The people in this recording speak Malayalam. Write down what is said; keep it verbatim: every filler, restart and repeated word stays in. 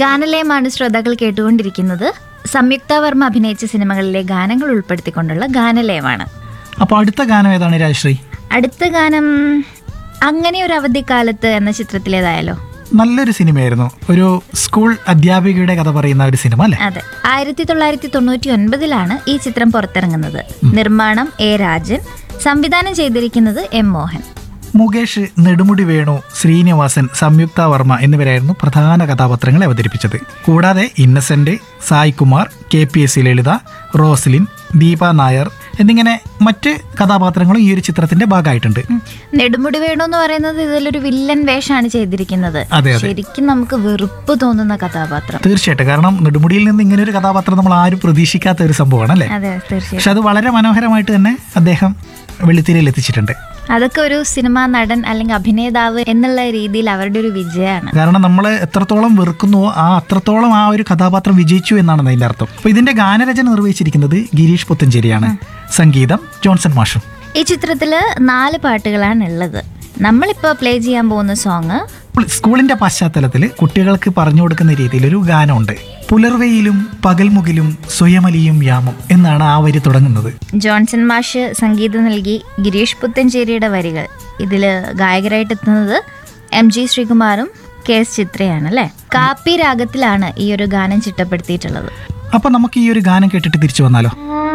ഗാനലയമാണ് ശ്രോതാക്കൾ കേട്ടുകൊണ്ടിരിക്കുന്നത്. സംയുക്ത വർമ്മ അഭിനയിച്ച സിനിമകളിലെ ഗാനങ്ങൾ ഉൾപ്പെടുത്തിക്കൊണ്ടുള്ള ഗാനലയമാണ്. അപ്പോൾ അടുത്ത ഗാനം ഏതാണ് രാജശ്രീ? അടുത്ത ഗാനം അങ്ങനെ ഒരു അവധിക്കാലത്ത് എന്ന ചിത്രത്തിലേതായാലോ? നല്ലൊരു സിനിമയായിരുന്നു. ഒരു സ്കൂൾ അധ്യാപികയുടെ കഥ പറയുന്ന ഒരു സിനിമ അല്ലേ? അതെ, ആയിരത്തി തൊള്ളായിരത്തി തൊണ്ണൂറ്റി ഒൻപതിലാണ് ഈ ചിത്രം പുറത്തിറങ്ങുന്നത്. നിർമ്മാണം എ രാജൻ, സംവിധാനം ചെയ്തിരിക്കുന്നത് എം മോഹൻ. മുകേഷ്, നെടുമുടി വേണു, ശ്രീനിവാസൻ, സംയുക്ത വർമ്മ എന്നിവരായിരുന്നു പ്രധാന കഥാപാത്രങ്ങളെ അവതരിപ്പിച്ചത്. കൂടാതെ Innocent, Sai Kumar, K P S C ലളിത, റോസ്ലിൻ, ദീപ നായർ എന്നിങ്ങനെ മറ്റ് കഥാപാത്രങ്ങളും ഈ ഒരു ചിത്രത്തിന്റെ ഭാഗമായിട്ടുണ്ട്. നെടുമുടി വേണു എന്ന് പറയുന്നത് ഇതിലൊരു വില്ലൻ വേഷമാണ് ചെയ്തിരിക്കുന്നത്. ശരിക്കും നമുക്ക് വെറുപ്പ് തോന്നുന്ന കഥാപാത്രം. തീർച്ചയായിട്ടും, കാരണം നെടുമുടിയിൽ നിന്ന് ഇങ്ങനെ ഒരു കഥാപാത്രം നമ്മൾ ആരും പ്രതീക്ഷിക്കാത്ത ഒരു സംഭവമാണ് അല്ലേ? അതെ, തീർച്ചയായും. പക്ഷെ അത് വളരെ മനോഹരമായിട്ട് തന്നെ അദ്ദേഹം വെള്ളിത്തിരയിൽ എത്തിച്ചിട്ടുണ്ട്. അതൊക്കെ ഒരു സിനിമാ നടൻ അല്ലെങ്കിൽ അഭിനേതാവ് എന്നുള്ള രീതിയിൽ അവരുടെ ഒരു വിജയമാണ്. കാരണം നമ്മൾ എത്രത്തോളം വെറുക്കുന്നുവോ ആ അത്രത്തോളം ആ ഒരു കഥാപാത്രം വിജയിച്ചു എന്നാണ് അതിന്റെ അർത്ഥം. അപ്പൊ ഇതിന്റെ ഗാനരചന നിർവഹിച്ചിരിക്കുന്നത് ഗിരീഷ് പുത്തഞ്ചേരിയാണ്. സംഗീതം ജോൺസൺ മാഷും. ഈ ചിത്രത്തില് നാല് പാട്ടുകളാണ് ഉള്ളത്. നമ്മളിപ്പോ പ്ലേ ചെയ്യാൻ പോകുന്ന സോങ് സ്കൂളിന്റെ പശ്ചാത്തലത്തിൽ കുട്ടികൾക്ക് പറഞ്ഞു കൊടുക്കുന്ന രീതിയിലൊരു ഗാനമുണ്ട്. പുലർവെയിലും പകൽമുകിലും സ്വയമലിയും യാമം എന്നാണ് ആ വരി തുടങ്ങുന്നത്. ജോൺസൺ മാഷ് സംഗീതം നൽകി ഗിരീഷ് പുത്തഞ്ചേരിയുടെ വരികൾ. ഇതില് ഗായകരായിട്ട് എത്തുന്നത് എം ജി ശ്രീകുമാറും കെ എസ് ചിത്രയാണ് അല്ലെ. കാപ്പി രാഗത്തിലാണ് ഈ ഒരു ഗാനം ചിട്ടപ്പെടുത്തിയിട്ടുള്ളത്. അപ്പൊ നമുക്ക് ഈ ഒരു ഗാനം കേട്ടിട്ട് തിരിച്ചു വന്നാലോ?